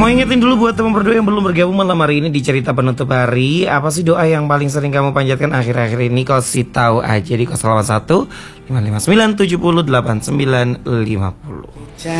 Mau ingetin dulu buat teman berdua yang belum bergabung malam hari ini di cerita penutup hari. Apa sih doa yang paling sering kamu panjatkan akhir-akhir ini? Kasih tahu aja di 081 559 70 89 50.